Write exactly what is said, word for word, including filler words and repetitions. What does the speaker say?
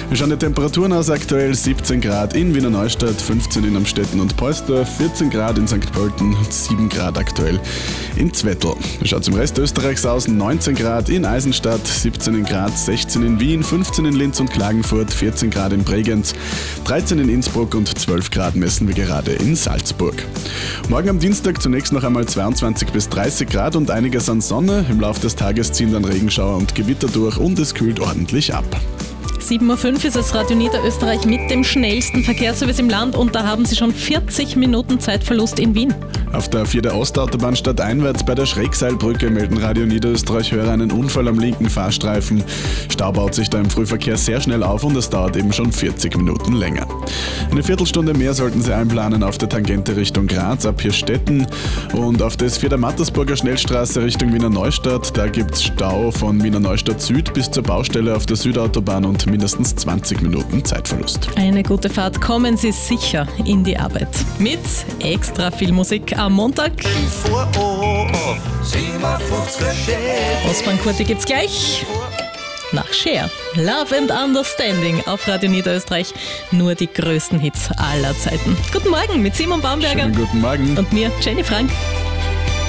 Wir schauen die Temperaturen aus, aktuell siebzehn Grad in Wiener Neustadt, fünfzehn in Amstetten und Polsdorf, vierzehn Grad in Sankt Pölten und sieben Grad aktuell in Zwettl. Wir schauen zum Rest Österreichs aus, neunzehn Grad in Eisenstadt, siebzehn in Graz, sechzehn in Wien, fünfzehn in Linz und Klagenfurt, vierzehn Grad in Bregenz, dreizehn in Innsbruck und zwölf Grad messen wir gerade in Salzburg. Morgen am Dienstag zunächst noch einmal zweiundzwanzig bis dreißig Grad und einiges an Sonne. Im Laufe des Tages ziehen dann Regenschauer und Gewitter durch und es kühlt ordentlich ab. sieben Uhr fünf ist es Radio Niederösterreich mit dem schnellsten Verkehrsservice im Land und da haben Sie schon vierzig Minuten Zeitverlust in Wien. Auf der vierten Ostautobahn stadteinwärts bei der Schrägseilbrücke melden Radio Niederösterreich-Hörer einen Unfall am linken Fahrstreifen. Stau baut sich da im Frühverkehr sehr schnell auf und es dauert eben schon vierzig Minuten länger. Eine Viertelstunde mehr sollten Sie einplanen auf der Tangente Richtung Graz ab Hirstetten und auf der S vier der Mattersburger Schnellstraße Richtung Wiener Neustadt. Da gibt es Stau von Wiener Neustadt Süd bis zur Baustelle auf der Südautobahn und mindestens zwanzig Minuten Zeitverlust. Eine gute Fahrt, kommen Sie sicher in die Arbeit. Mit extra viel Musik am Montag. Ostbahnkurte gibt's gleich. Nach Cher. Love and Understanding auf Radio Niederösterreich. Nur die größten Hits aller Zeiten. Guten Morgen mit Simon Baumberger. Schönen guten Morgen. Und mir, Jenny Frank.